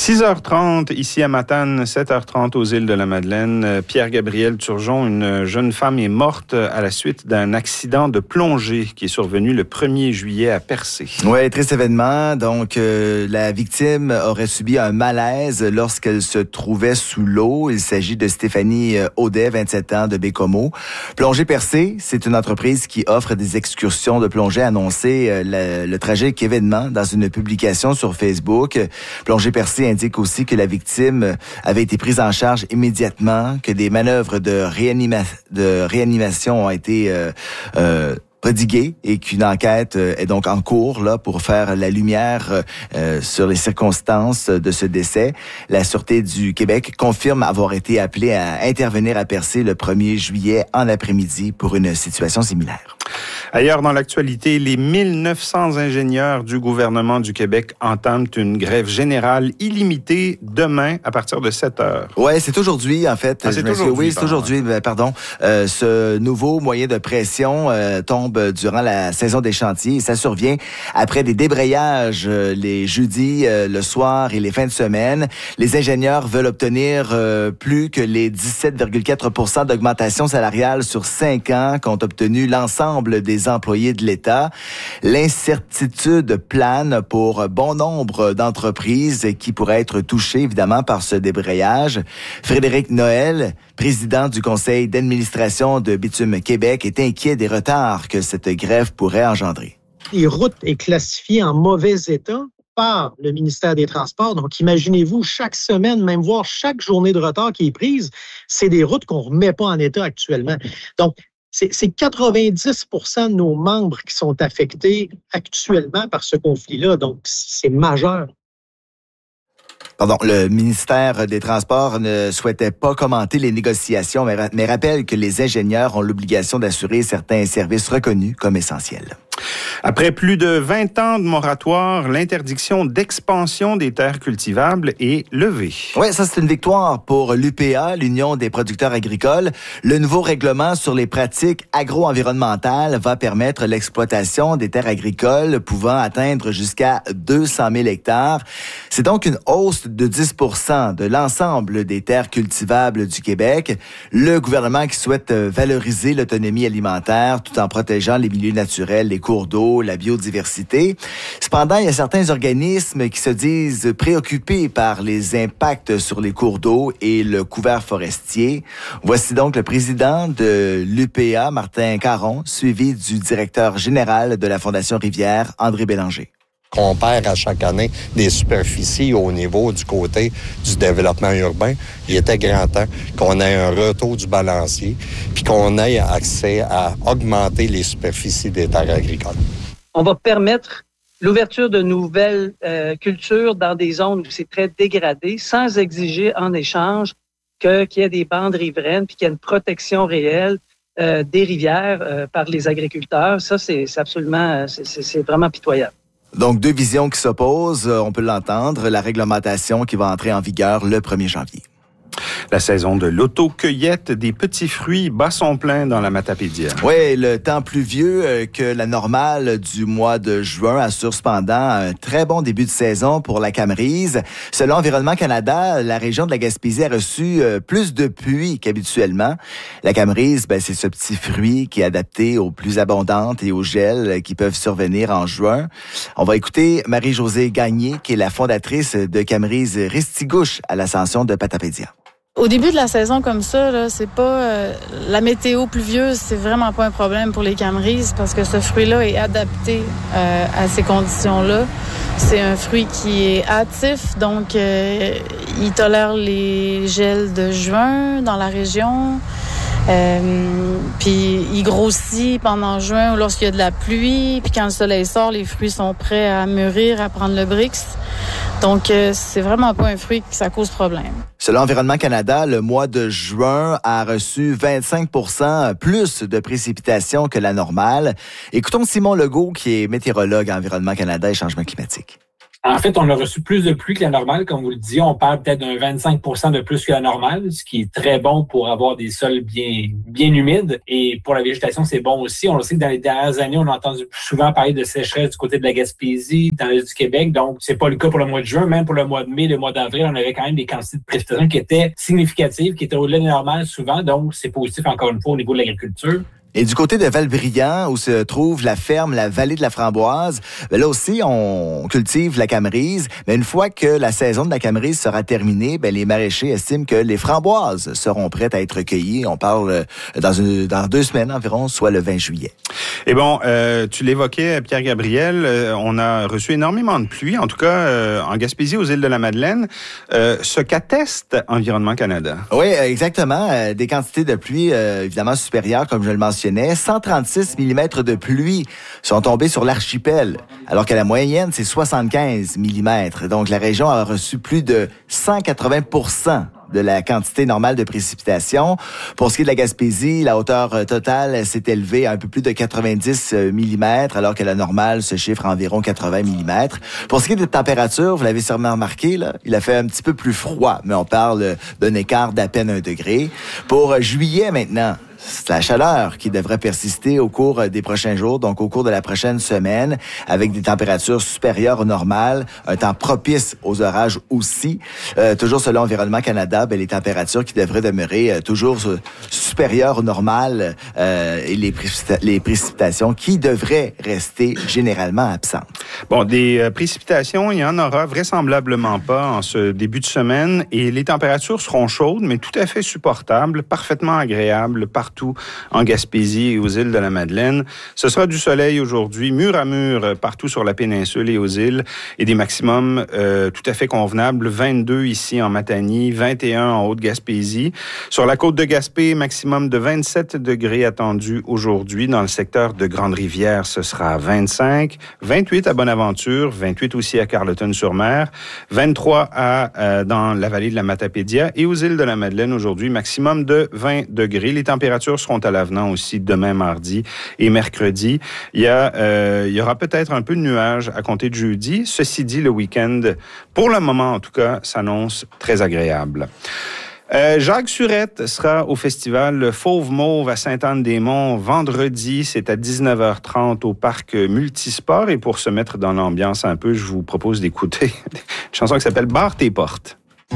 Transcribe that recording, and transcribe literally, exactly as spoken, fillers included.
six heures trente ici à Matane, sept heures trente aux îles de la Madeleine. Pierre-Gabriel Turgeon, une jeune femme est morte à la suite d'un accident de plongée qui est survenu le premier juillet à Percé. Oui, triste événement. Donc, euh, la victime aurait subi un malaise lorsqu'elle se trouvait sous l'eau. Il s'agit de Stéphanie Audet, vingt-sept ans, de Bécomo. Plongée Percé, c'est une entreprise qui offre des excursions de plongée, a annoncé euh, le, le tragique événement dans une publication sur Facebook. Plongée Percé indique aussi que la victime avait été prise en charge immédiatement, que des manœuvres de, réanima- de réanimation ont été euh, euh, prodiguées et qu'une enquête est donc en cours là pour faire la lumière euh, sur les circonstances de ce décès. La Sûreté du Québec confirme avoir été appelée à intervenir à Percé le premier juillet en après-midi pour une situation similaire. Ailleurs dans l'actualité, les mille neuf cents ingénieurs du gouvernement du Québec entament une grève générale illimitée demain à partir de sept heures. Oui, c'est aujourd'hui, en fait. Ah, c'est aujourd'hui. Oui, c'est aujourd'hui, pardon. Euh, ce nouveau moyen de pression euh, tombe durant la saison des chantiers et ça survient après des débrayages euh, les jeudis, euh, le soir et les fins de semaine. Les ingénieurs veulent obtenir euh, plus que les dix-sept virgule quatre pour cent d'augmentation salariale sur cinq ans qu'ont obtenu l'ensemble des employés de l'État. L'incertitude plane pour bon nombre d'entreprises qui pourraient être touchées, évidemment, par ce débrayage. Frédéric Noël, président du conseil d'administration de Bitume Québec, est inquiet des retards que cette grève pourrait engendrer. Les routes est classifiée en mauvais état par le ministère des Transports. Donc, imaginez-vous, chaque semaine, même voire chaque journée de retard qui est prise, c'est des routes qu'on ne remet pas en état actuellement. Donc, C'est, c'est quatre-vingt-dix pour cent de nos membres qui sont affectés actuellement par ce conflit-là. Donc, c'est majeur. Pardon, le ministère des Transports ne souhaitait pas commenter les négociations, mais, mais rappelle que les ingénieurs ont l'obligation d'assurer certains services reconnus comme essentiels. Après plus de vingt ans de moratoire, l'interdiction d'expansion des terres cultivables est levée. Oui, ça c'est une victoire pour l'U P A, l'Union des producteurs agricoles. Le nouveau règlement sur les pratiques agro-environnementales va permettre l'exploitation des terres agricoles pouvant atteindre jusqu'à deux cent mille hectares. C'est donc une hausse de dix pour cent de l'ensemble des terres cultivables du Québec. Le gouvernement qui souhaite valoriser l'autonomie alimentaire tout en protégeant les milieux naturels, les cours d'eau, la biodiversité. Cependant, il y a certains organismes qui se disent préoccupés par les impacts sur les cours d'eau et le couvert forestier. Voici donc le président de l'U P A, Martin Caron, suivi du directeur général de la Fondation Rivière, André Bélanger. Qu'on perd à chaque année des superficies au niveau du côté du développement urbain. Il était grand temps qu'on ait un retour du balancier puis qu'on ait accès à augmenter les superficies des terres agricoles. On va permettre l'ouverture de nouvelles euh, cultures dans des zones où c'est très dégradé sans exiger en échange que, qu'il y ait des bandes riveraines puis qu'il y ait une protection réelle euh, des rivières euh, par les agriculteurs. Ça, c'est, c'est absolument, c'est, c'est, c'est vraiment pitoyable. Donc, deux visions qui s'opposent, on peut l'entendre. La réglementation qui va entrer en vigueur le premier janvier. La saison de l'auto-cueillette des petits fruits bat son plein dans la Matapédia. Oui, le temps pluvieux que la normale du mois de juin assure cependant un très bon début de saison pour la camerise. Selon Environnement Canada, la région de la Gaspésie a reçu plus de pluie qu'habituellement. La camerise, ben, c'est ce petit fruit qui est adapté aux pluies abondantes et aux gels qui peuvent survenir en juin. On va écouter Marie-Josée Gagné, qui est la fondatrice de Camerise Ristigouche à l'Ascension de Matapédia. Au début de la saison comme ça, là, c'est pas euh, la météo pluvieuse, c'est vraiment pas un problème pour les camerises parce que ce fruit-là est adapté euh, à ces conditions-là. C'est un fruit qui est hâtif, donc euh, il tolère les gels de juin dans la région. Euh, puis il grossit pendant juin ou lorsqu'il y a de la pluie. Puis quand le soleil sort, les fruits sont prêts à mûrir, à prendre le brix. Donc, euh, c'est vraiment pas un fruit qui ça cause problème. Selon Environnement Canada, le mois de juin a reçu vingt-cinq pour cent plus de précipitations que la normale. Écoutons Simon Legault, qui est météorologue à Environnement Canada et changement climatique. En fait, on a reçu plus de pluie que la normale, comme vous le disiez. On parle peut-être d'un vingt-cinq pour cent de plus que la normale, ce qui est très bon pour avoir des sols bien bien humides. Et pour la végétation, c'est bon aussi. On le sait que dans les dernières années, on a entendu souvent parler de sécheresse du côté de la Gaspésie, dans l'est du Québec. Donc, c'est pas le cas pour le mois de juin. Même pour le mois de mai, le mois d'avril, on avait quand même des quantités de précipitations qui étaient significatives, qui étaient au-delà de la normale souvent. Donc, c'est positif encore une fois au niveau de l'agriculture. Et du côté de Valbriand, où se trouve la ferme La Vallée de la Framboise, ben là aussi, on cultive la camerise. Mais une fois que la saison de la camerise sera terminée, ben les maraîchers estiment que les framboises seront prêtes à être cueillies. On parle dans, une, dans deux semaines environ, soit le vingt juillet. Et bon, euh, tu l'évoquais, Pierre Gabriel, euh, on a reçu énormément de pluie, en tout cas euh, en Gaspésie, aux îles de la Madeleine, euh, ce qu'atteste Environnement Canada. Oui, exactement. Euh, des quantités de pluie euh, évidemment supérieures, comme je le mentionnais. cent trente-six millimètres de pluie sont tombés sur l'archipel, alors que la moyenne, c'est soixante-quinze millimètres. Donc, la région a reçu plus de cent quatre-vingts pour cent de la quantité normale de précipitation. Pour ce qui est de la Gaspésie, la hauteur totale s'est élevée à un peu plus de quatre-vingt-dix millimètres, alors que la normale se chiffre à environ quatre-vingts millimètres. Pour ce qui est de température, vous l'avez sûrement remarqué, là, il a fait un petit peu plus froid, mais on parle d'un écart d'à peine un degré. Pour juillet maintenant, c'est la chaleur qui devrait persister au cours des prochains jours, donc au cours de la prochaine semaine, avec des températures supérieures aux normales, un temps propice aux orages aussi. Euh, toujours selon Environnement Canada, ben, les températures qui devraient demeurer euh, toujours euh, supérieures aux normales euh, et les, précipita- les précipitations qui devraient rester généralement absentes. Bon, des euh, précipitations, il y en aura vraisemblablement pas en ce début de semaine et les températures seront chaudes, mais tout à fait supportables, parfaitement agréables partout en Gaspésie et aux îles de la Madeleine. Ce sera du soleil aujourd'hui, mur à mur, partout sur la péninsule et aux îles, et des maximums euh, tout à fait convenables. vingt-deux ici en Matanie, vingt et un en Haute-Gaspésie. Sur la côte de Gaspé, maximum de vingt-sept degrés attendus aujourd'hui. Dans le secteur de Grande-Rivière, ce sera vingt-cinq, vingt-huit à Bonaventure, vingt-huit aussi à Carleton-sur-Mer, vingt-trois à, euh, dans la vallée de la Matapédia et aux îles de la Madeleine aujourd'hui, maximum de vingt degrés. Les températures seront à l'avenant aussi demain mardi et mercredi. Il y, a, euh, il y aura peut-être un peu de nuages à compter de jeudi. Ceci dit, le week-end, pour le moment en tout cas, s'annonce très agréable. Euh, Jacques Surette sera au festival Fauve Mauve à Sainte-Anne-des-Monts vendredi. C'est à dix-neuf heures trente au parc Multisport. Et pour se mettre dans l'ambiance un peu, je vous propose d'écouter une chanson qui s'appelle « Barre tes portes ».